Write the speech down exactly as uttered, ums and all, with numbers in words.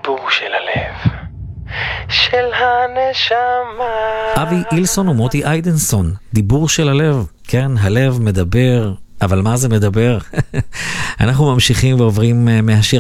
דיבור של הלב, של הנשמה. אבי אילסון ומוטי איידנסון, דיבור של הלב. כן, הלב מדבר, אבל מה זה מדבר? אנחנו ממשיכים ועוברים מהשיר